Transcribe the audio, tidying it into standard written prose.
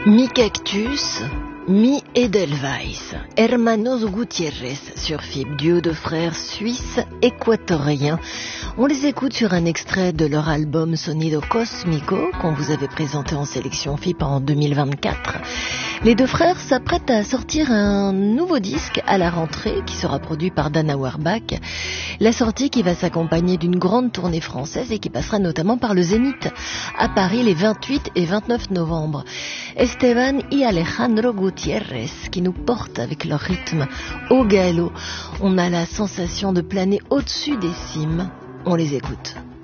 Mi Cactus, mi Edelweiss, Hermanos Gutiérrez sur FIP, duo de frères suisses équatoriens. On les écoute sur un extrait de leur album Sonido Cósmico qu'on vous avait présenté en sélection FIP en 2024. Les deux frères s'apprêtent à sortir un nouveau disque à la rentrée qui sera produit par Dan Auerbach. La sortie qui va s'accompagner d'une grande tournée française et qui passera notamment par le Zénith à Paris les 28 et 29 novembre. Esteban y Alejandro Gutiérrez qui nous portent avec leur rythme au galop. On a la sensation de planer au-dessus des cimes. On les écoute.